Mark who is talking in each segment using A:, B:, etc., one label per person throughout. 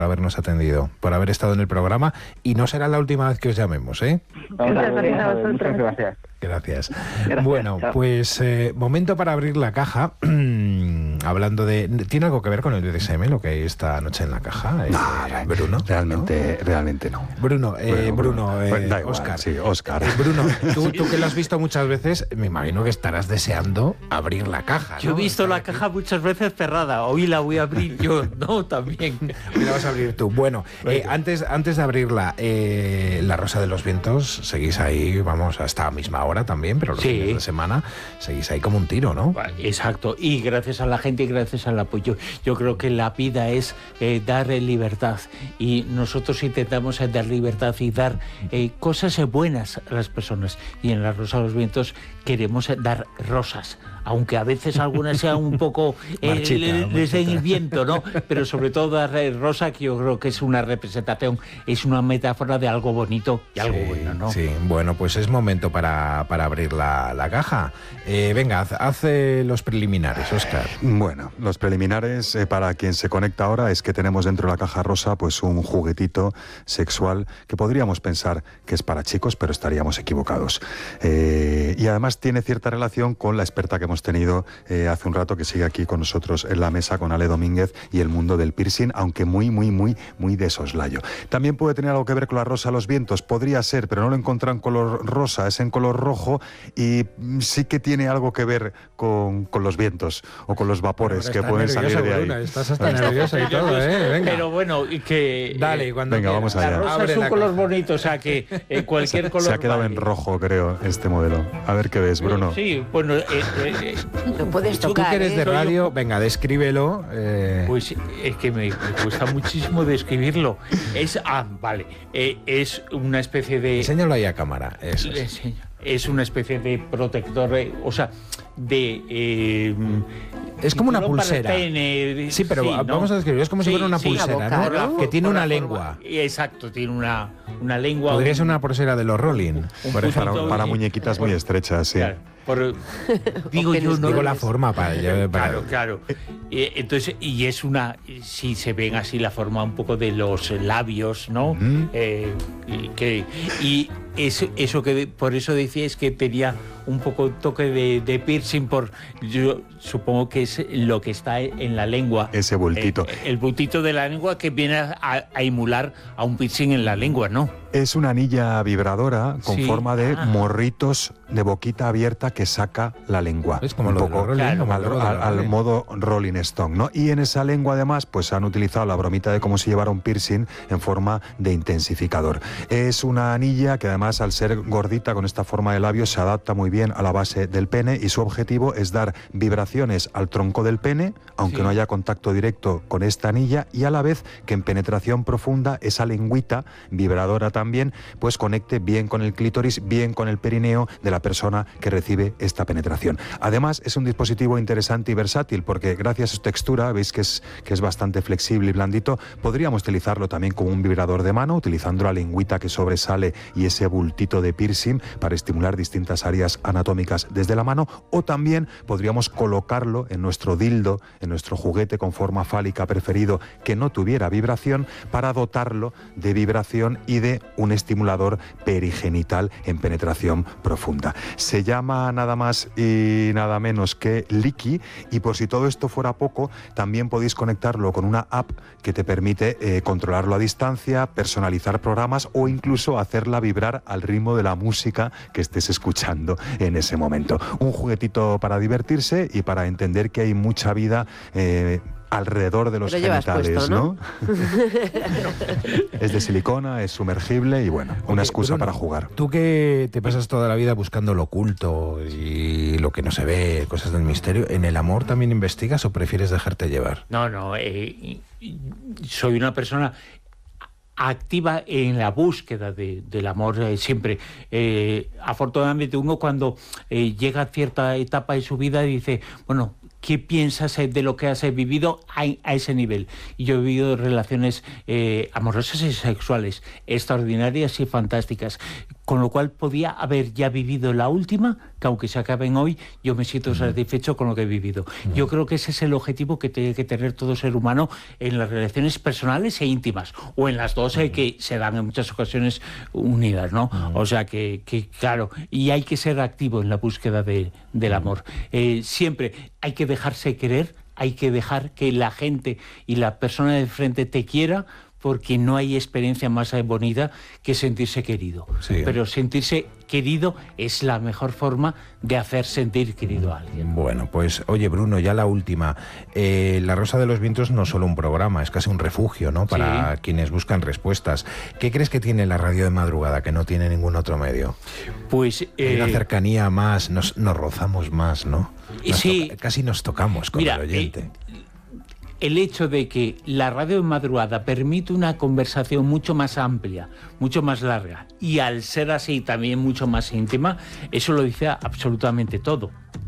A: habernos atendido, por haber estado en el programa, y no será la última vez que os llamemos, ¿eh?
B: Muchas gracias.
A: Gracias. Bueno, pues momento para abrir la caja. Hablando de... ¿Tiene algo que ver con el BDSM lo que hay esta noche en la caja, Bruno?
C: Realmente no.
A: Bruno, Óscar.
C: Sí, Óscar.
A: Bruno, tú que lo has visto muchas veces, me imagino que estarás deseando abrir la caja, ¿no?
D: Yo he visto la caja muchas veces cerrada, hoy la voy a abrir yo, ¿no? También.
A: Hoy la vas a abrir tú. Bueno, antes de abrirla, La Rosa de los Vientos, seguís ahí, vamos, hasta la misma hora también, pero los fines de semana seguís ahí como un tiro, ¿no?
D: Exacto, y gracias a la gente y gracias al apoyo. Yo creo que la vida es dar libertad, y nosotros intentamos dar libertad y dar cosas buenas a las personas, y en La Rosa de los Vientos queremos dar rosas, aunque a veces algunas sean un poco les den el viento, ¿no? Pero sobre todo dar rosa, que yo creo que es una representación, es una metáfora de algo bonito y algo bueno, ¿no?
A: Sí, bueno, pues es momento para abrir la caja. Venga, haz los preliminares, Óscar.
C: Bueno, los preliminares, para quien se conecta ahora, es que tenemos dentro de la caja rosa pues un juguetito sexual que podríamos pensar que es para chicos, pero estaríamos equivocados. Y además tiene cierta relación con la experta que hemos tenido hace un rato, que sigue aquí con nosotros en la mesa, con Ale Domínguez, y el mundo del piercing, aunque muy de soslayo. También puede tener algo que ver con La Rosa de los Vientos, podría ser, pero no lo encontrado en color rosa, es en color rojo, y sí que tiene algo que ver con los vientos o con los vapores que pueden salir de ahí.
A: Bruna, estás hasta nerviosa y todo, venga.
D: Pero bueno, que...
A: Dale, cuando
C: venga, vamos allá.
D: La rosa es un color bonito, o sea que cualquier color...
C: Se ha quedado en rojo, creo, este modelo. A ver qué ves, Bruno.
D: Sí, bueno...
E: Lo puedes tocar,
A: tú que eres de radio, venga, descríbelo.
D: Pues es que me cuesta muchísimo describirlo. Vale. Es una especie de...
A: Enséñalo ahí a cámara. Eso
D: es una especie de protector, o sea, de...
A: es como una pulsera. Sí, pero vamos a describirlo. Es como si fuera una pulsera, ¿no? Que tiene una lengua.
D: Exacto, tiene una lengua.
A: Podría ser una pulsera de los Rolling.
C: Para muñequitas muy estrechas, sí.
D: Claro. Digo
A: la forma para...
D: Claro. Entonces, y es si se ven así la forma un poco de los labios, ¿no? Y eso que por eso decíais que tenía un poco toque de piercing, yo supongo que es lo que está en la lengua.
C: Ese bultito.
D: El bultito de la lengua que viene a emular a un piercing en la lengua, ¿no?
C: Es una anilla vibradora con forma de morritos de boquita abierta que saca la lengua.
A: Es como un poco
C: al modo Rolling Stone, ¿no? Y en esa lengua además pues han utilizado la bromita de cómo se llevara un piercing en forma de intensificador. Es una anilla que además, al ser gordita con esta forma de labio, se adapta muy bien a la base del pene, y su objetivo es dar vibraciones al tronco del pene, aunque no haya contacto directo con esta anilla, y a la vez que en penetración profunda esa lengüita vibradora también pues conecte bien con el clítoris, bien con el perineo de la persona que recibe esta penetración. Además, es un dispositivo interesante y versátil, porque gracias a su textura, veis que es bastante flexible y blandito, podríamos utilizarlo también como un vibrador de mano, utilizando la lengüita que sobresale y ese bultito de piercing para estimular distintas áreas anatómicas desde la mano, o también podríamos colocarlo en nuestro dildo, en nuestro juguete con forma fálica preferido que no tuviera vibración, para dotarlo de vibración y de un estimulador perigenital en penetración profunda. Se llama nada más y nada menos que Liki, y por si todo esto fuera poco, también podéis conectarlo con una app que te permite controlarlo a distancia, personalizar programas o incluso hacerla vibrar al ritmo de la música que estés escuchando en ese momento. Un juguetito para divertirse y para entender que hay mucha vida alrededor de los genitales, puesto, ¿no? Es de silicona, es sumergible y bueno, una excusa para jugar.
A: Tú que te pasas toda la vida buscando lo oculto y lo que no se ve, cosas del misterio, ¿en el amor también investigas o prefieres dejarte llevar?
D: No, soy una persona activa en la búsqueda del amor siempre. Afortunadamente uno cuando llega a cierta etapa de su vida dice, bueno, ¿qué piensas de lo que has vivido a ese nivel? Y yo he vivido relaciones amorosas y sexuales extraordinarias y fantásticas, con lo cual podía haber ya vivido la última, que aunque se acaben hoy, yo me siento satisfecho con lo que he vivido. Yo creo que ese es el objetivo que tiene que tener todo ser humano en las relaciones personales e íntimas, o en las dos que se dan en muchas ocasiones unidas, ¿no? O sea que claro, y hay que ser activo en la búsqueda del amor. Siempre hay que dejarse querer, hay que dejar que la gente y la persona de frente te quiera, porque no hay experiencia más bonita que sentirse querido. Sí. Pero sentirse querido es la mejor forma de hacer sentir querido a alguien.
A: Bueno, pues oye, Bruno, ya la última. La Rosa de los Vientos no es solo un programa, es casi un refugio, ¿no? Para quienes buscan respuestas. ¿Qué crees que tiene la radio de madrugada que no tiene ningún otro medio?
D: Pues
A: hay una cercanía más, nos rozamos más, ¿no? Casi nos tocamos con el oyente.
D: El hecho de que la radio de madrugada permite una conversación mucho más amplia, mucho más larga, y al ser así también mucho más íntima, eso lo dice absolutamente todo.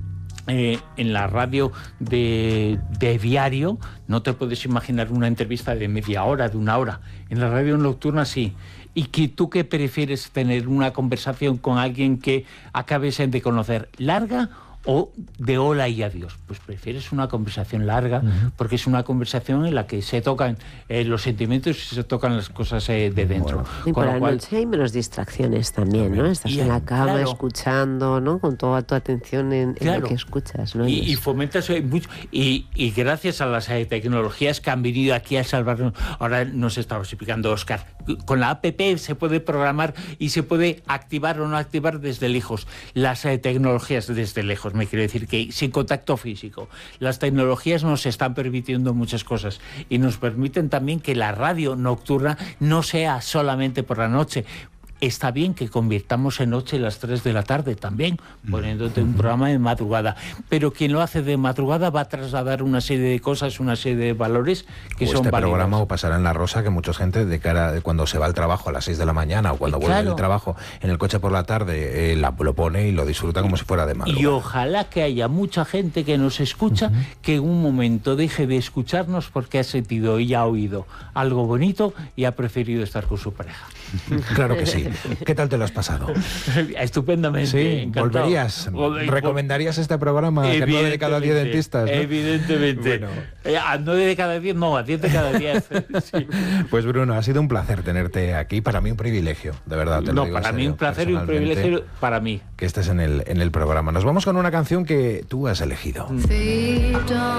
D: En la radio de diario no te puedes imaginar una entrevista de media hora, de una hora. En la radio nocturna sí. ¿Y que tú qué prefieres, tener una conversación con alguien que acabes de conocer, larga o de hola y adiós? Pues prefieres una conversación larga, porque es una conversación en la que se tocan los sentimientos y se tocan las cosas de dentro.
F: Y por la noche hay menos distracciones también, ¿no? Estás en la cama escuchando, ¿no? Con toda tu atención en lo que escuchas, ¿no?
D: Y fomentas mucho. Y gracias a las tecnologías que han venido aquí a salvarnos, ahora nos estaba explicando Óscar, con la app se puede programar y se puede activar o no activar desde lejos. Las tecnologías desde lejos, me quiero decir que sin contacto físico. Las tecnologías nos están permitiendo muchas cosas y nos permiten también que la radio nocturna no sea solamente por la noche. Está bien que convirtamos en noche las 3 de la tarde también, poniéndote un programa de madrugada. Pero quien lo hace de madrugada va a trasladar una serie de cosas, una serie de valores que son válidos.
A: Programa o pasará en La Rosa, que mucha gente de cara cuando se va al trabajo a las 6 de la mañana o cuando vuelve del trabajo en el coche por la tarde, lo pone y lo disfruta como si fuera de madrugada.
D: Y ojalá que haya mucha gente que nos escucha que en un momento deje de escucharnos porque ha sentido y ha oído algo bonito y ha preferido estar con su pareja.
A: Claro que sí. ¿Qué tal te lo has pasado?
D: Estupendamente.
A: Sí,
D: encantado.
A: ¿Volverías? ¿Recomendarías este programa a 9 de cada 10 dentistas? ¿No?
D: Evidentemente. Bueno. A 9 de cada 10, no, a 10 de cada 10. Sí.
A: Pues Bruno, ha sido un placer tenerte aquí. Para mí un privilegio, de verdad. Te lo digo
D: para
A: en
D: mí
A: serio,
D: un placer y un privilegio para mí.
A: Que estés en el programa. Nos vamos con una canción que tú has elegido. Hombre,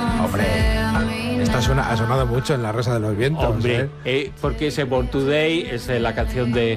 A: esta ha sonado mucho en La Rosa de los Vientos.
D: Hombre, porque es Born Today, es la canción de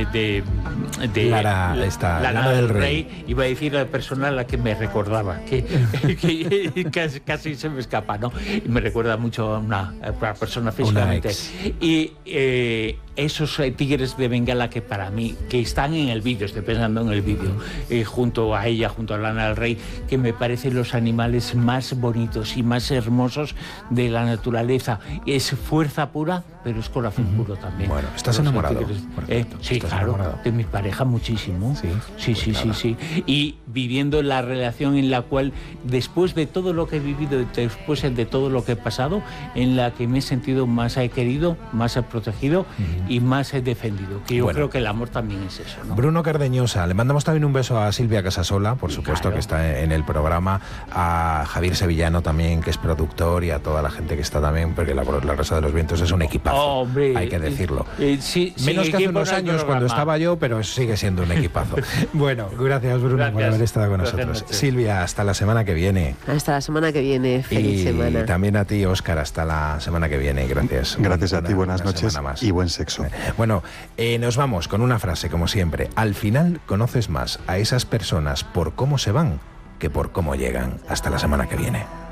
A: Lana del Rey.
D: Iba a decir a la persona a la que me recordaba, que casi se me escapa, ¿no? Y me recuerda mucho a una persona físicamente. Y esos tigres de Bengala que para mí, que están en el vídeo, estoy pensando en el vídeo, junto a ella, junto a Lana del Rey, que me parecen los animales más bonitos y más hermosos de la naturaleza. Es fuerza pura, pero es corazón puro también.
A: Bueno, ¿estás enamorado?
D: Sí, claro, enamorado de mi pareja muchísimo. Sí. Y viviendo la relación en la cual, después de todo lo que he vivido, después de todo lo que he pasado, en la que me he sentido más querido, más protegido y más defendido. Que yo creo que el amor también es eso, ¿no?
A: Bruno Cardeñosa, le mandamos también un beso a Silvia Casasola, por supuesto, que está en el programa, a Javier Sevillano también, que es productor, y a toda la gente que está también, porque la Rosa de los Vientos es un equipazo, hay que decirlo. Menos que hace unos años cuando estaba yo, pero sigue siendo un equipazo. Bueno, gracias Bruno por haber estado con nosotros. Silvia, hasta la semana que viene.
F: Hasta la semana que viene, feliz semana.
A: Y también a ti, Óscar, hasta la semana que viene. Gracias.
C: Gracias a ti, buenas noches y buen sexo.
A: Bueno, nos vamos con una frase, como siempre. Al final conoces más a esas personas por cómo se van que por cómo llegan. Hasta la semana que viene.